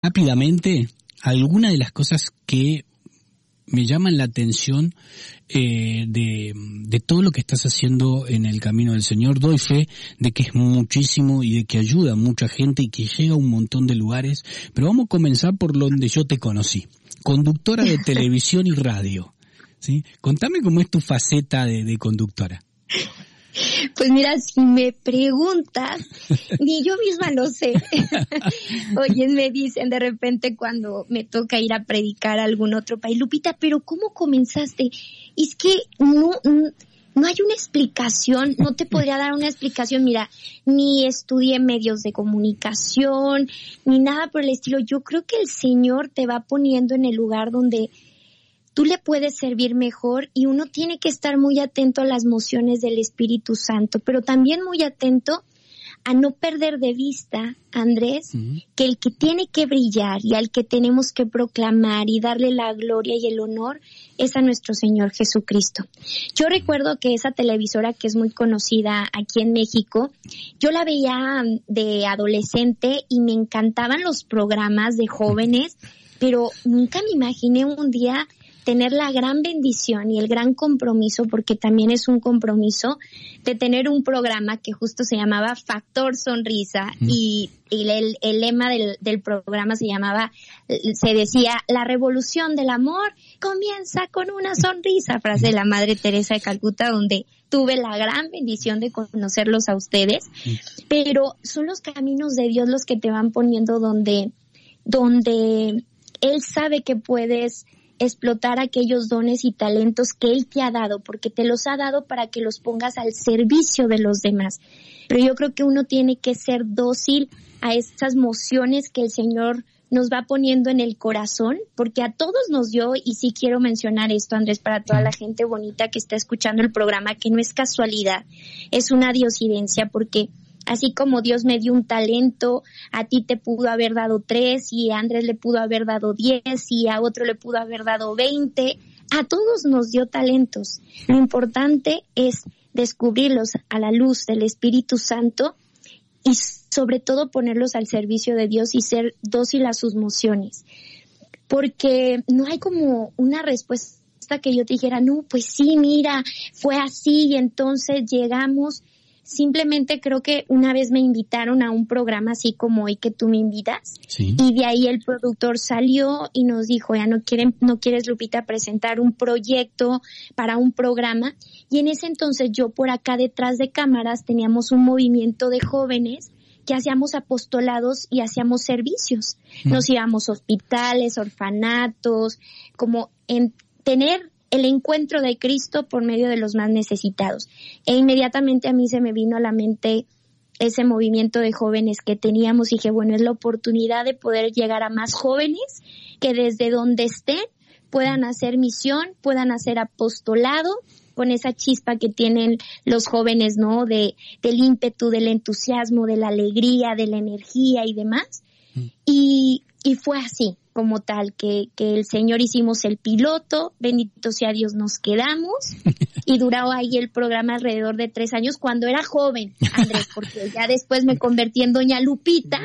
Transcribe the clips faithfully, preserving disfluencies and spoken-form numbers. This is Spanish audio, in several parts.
rápidamente algunas de las cosas que me llaman la atención eh, de, de todo lo que estás haciendo en el camino del Señor. Doy fe de que es muchísimo y de que ayuda a mucha gente y que llega a un montón de lugares, pero vamos a comenzar por donde yo te conocí, conductora de televisión y radio, ¿sí? Contame cómo es tu faceta de, de conductora. Pues mira, si me preguntas, ni yo misma lo sé. Oye, me dicen de repente cuando me toca ir a predicar a algún otro país, Lupita, pero ¿cómo comenzaste? Es que no, no hay una explicación, no te podría dar una explicación. Mira, ni estudié medios de comunicación, ni nada por el estilo. Yo creo que el Señor te va poniendo en el lugar donde tú le puedes servir mejor, y uno tiene que estar muy atento a las mociones del Espíritu Santo, pero también muy atento a no perder de vista, Andrés, uh-huh. que el que tiene que brillar y al que tenemos que proclamar y darle la gloria y el honor es a nuestro Señor Jesucristo. Yo recuerdo que esa televisora, que es muy conocida aquí en México, yo la veía de adolescente y me encantaban los programas de jóvenes, pero nunca me imaginé un día tener la gran bendición y el gran compromiso, porque también es un compromiso, de tener un programa que justo se llamaba Factor Sonrisa, mm. y, y el, el lema del, del programa se llamaba, se decía, la revolución del amor comienza con una sonrisa, frase de la Madre Teresa de Calcuta, donde tuve la gran bendición de conocerlos a ustedes, mm. pero son los caminos de Dios los que te van poniendo donde, donde Él sabe que puedes explotar aquellos dones y talentos que Él te ha dado, porque te los ha dado para que los pongas al servicio de los demás. Pero yo creo que uno tiene que ser dócil a estas mociones que el Señor nos va poniendo en el corazón, porque a todos nos dio, y sí quiero mencionar esto, Andrés, para toda la gente bonita que está escuchando el programa, que no es casualidad, es una diosidencia, porque así como Dios me dio un talento, a ti te pudo haber dado tres, y a Andrés le pudo haber dado diez, y a otro le pudo haber dado veinte. A todos nos dio talentos. Lo importante es descubrirlos a la luz del Espíritu Santo y sobre todo ponerlos al servicio de Dios y ser dócil a sus mociones. Porque no hay como una respuesta que yo te dijera, no, pues sí, mira, fue así y entonces llegamos. Simplemente creo que una vez me invitaron a un programa así como hoy que tú me invitas, sí. Y de ahí el productor salió y nos dijo, ya no quieren, no quieres, Lupita, presentar un proyecto para un programa. Y en ese entonces yo por acá detrás de cámaras teníamos un movimiento de jóvenes que hacíamos apostolados y hacíamos servicios. Mm. Nos íbamos a hospitales, orfanatos, como en tener el encuentro de Cristo por medio de los más necesitados. E inmediatamente a mí se me vino a la mente ese movimiento de jóvenes que teníamos y dije, bueno, es la oportunidad de poder llegar a más jóvenes que desde donde estén puedan hacer misión, puedan hacer apostolado con esa chispa que tienen los jóvenes, ¿no? De, del ímpetu, del entusiasmo, de la alegría, de la energía y demás. Mm. Y, y fue así, como tal, que, que el Señor hicimos el piloto, bendito sea Dios, nos quedamos, y duró ahí el programa alrededor de tres años cuando era joven, Andrés, porque ya después me convertí en Doña Lupita.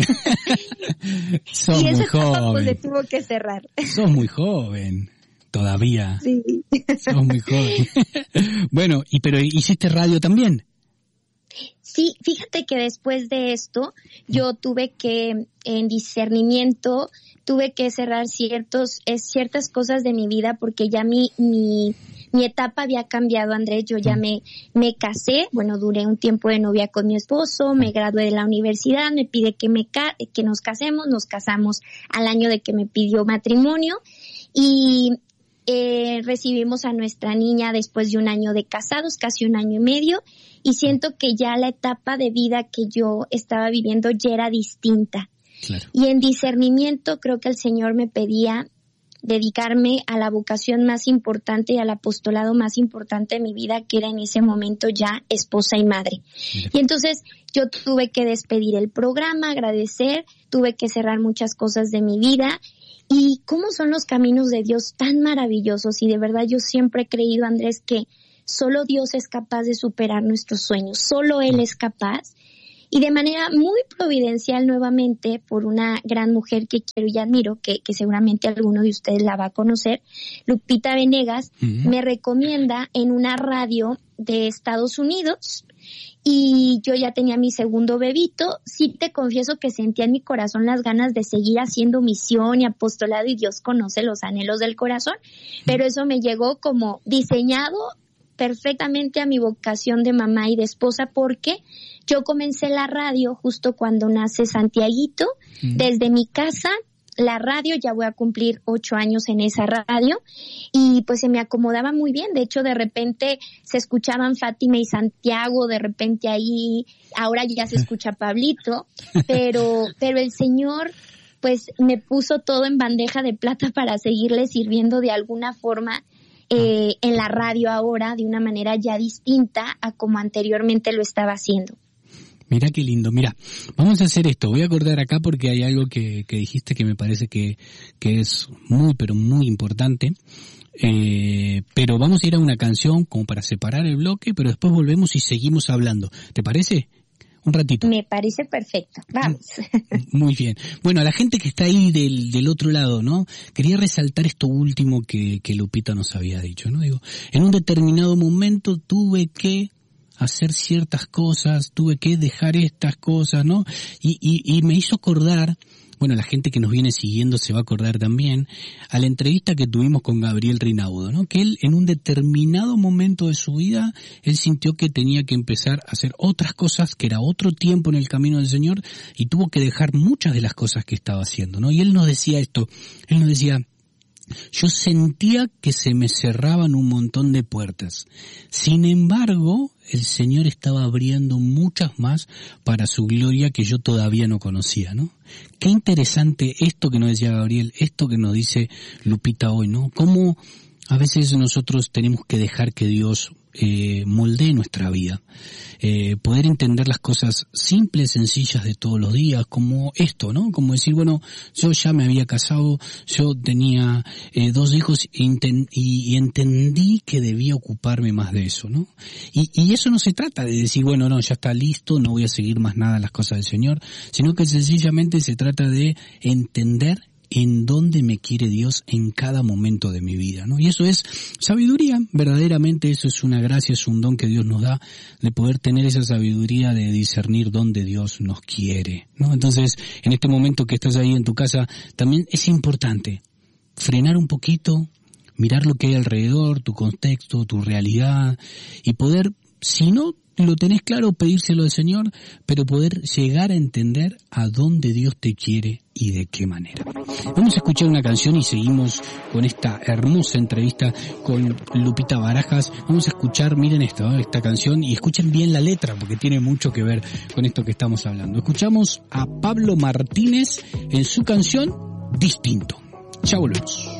Sos y esa muy etapa joven. Pues se tuvo que cerrar. Sos muy joven, todavía. Sí. Sos muy joven. Bueno, y pero ¿hiciste radio también? Sí, fíjate que después de esto yo tuve que, en discernimiento, tuve que cerrar ciertos, eh, ciertas cosas de mi vida porque ya mi, mi, mi etapa había cambiado, Andrés. Yo ya me, me casé, bueno, duré un tiempo de novia con mi esposo, me gradué de la universidad, me pide que me ca- que nos casemos, nos casamos al año de que me pidió matrimonio y eh, recibimos a nuestra niña después de un año de casados, casi un año y medio. Y siento que ya la etapa de vida que yo estaba viviendo ya era distinta. Claro. Y en discernimiento creo que el Señor me pedía dedicarme a la vocación más importante y al apostolado más importante de mi vida, que era en ese momento ya esposa y madre. Mira. Y entonces yo tuve que despedir el programa, agradecer, tuve que cerrar muchas cosas de mi vida. Y cómo son los caminos de Dios tan maravillosos. Y de verdad yo siempre he creído, Andrés, que solo Dios es capaz de superar nuestros sueños, solo Él es capaz. Y de manera muy providencial nuevamente, por una gran mujer que quiero y admiro, que, que seguramente alguno de ustedes la va a conocer, Lupita Venegas, uh-huh. me recomienda en una radio de Estados Unidos, y yo ya tenía mi segundo bebito. Sí te confieso que sentía en mi corazón las ganas de seguir haciendo misión y apostolado, y Dios conoce los anhelos del corazón, pero eso me llegó como diseñado perfectamente a mi vocación de mamá y de esposa, porque yo comencé la radio justo cuando nace Santiaguito, mm. desde mi casa, la radio, ya voy a cumplir ocho años en esa radio, y pues se me acomodaba muy bien. De hecho, de repente se escuchaban Fátima y Santiago, de repente ahí, ahora ya se escucha Pablito, pero, pero el Señor pues me puso todo en bandeja de plata para seguirle sirviendo de alguna forma eh, en la radio ahora, de una manera ya distinta a como anteriormente lo estaba haciendo. Mirá qué lindo. Mira, vamos a hacer esto. Voy a acordar acá porque hay algo que, que dijiste que me parece que, que es muy, pero muy importante. Eh, pero vamos a ir a una canción como para separar el bloque, pero después volvemos y seguimos hablando. ¿Te parece? Un ratito. Me parece perfecto. Vamos. Muy bien. Bueno, a la gente que está ahí del, del otro lado, ¿no? Quería resaltar esto último que, que Lupita nos había dicho, ¿no? Digo, en un determinado momento tuve que hacer ciertas cosas, tuve que dejar estas cosas, ¿no? Y, y, y me hizo acordar, bueno, la gente que nos viene siguiendo se va a acordar también, a la entrevista que tuvimos con Gabriel Rinaudo, ¿no? Que él en un determinado momento de su vida, él sintió que tenía que empezar a hacer otras cosas, que era otro tiempo en el camino del Señor, y tuvo que dejar muchas de las cosas que estaba haciendo, ¿no? Y él nos decía esto, él nos decía, yo sentía que se me cerraban un montón de puertas. Sin embargo, el Señor estaba abriendo muchas más para su gloria que yo todavía no conocía, ¿no? Qué interesante esto que nos decía Gabriel, esto que nos dice Lupita hoy, ¿no? Cómo a veces nosotros tenemos que dejar que Dios eh, moldee nuestra vida. Eh, poder entender las cosas simples, sencillas de todos los días, como esto, ¿no? Como decir, bueno, yo ya me había casado, yo tenía eh, dos hijos y, enten- y, y entendí que debía ocuparme más de eso, ¿no? Y, y eso no se trata de decir, bueno, no, ya está listo, no voy a seguir más nada las cosas del Señor, sino que sencillamente se trata de entender en dónde me quiere Dios en cada momento de mi vida, ¿no? Y eso es sabiduría, verdaderamente eso es una gracia, es un don que Dios nos da, de poder tener esa sabiduría de discernir dónde Dios nos quiere, ¿no? Entonces, en este momento que estás ahí en tu casa, también es importante frenar un poquito, mirar lo que hay alrededor, tu contexto, tu realidad, y poder, si no lo tenés claro, pedírselo al Señor, pero poder llegar a entender a dónde Dios te quiere y de qué manera. Vamos a escuchar una canción y seguimos con esta hermosa entrevista con Lupita Barajas. Vamos a escuchar, miren esto, ¿eh? esta canción, y escuchen bien la letra porque tiene mucho que ver con esto que estamos hablando. Escuchamos a Pablo Martínez en su canción Distinto. Ya volvemos.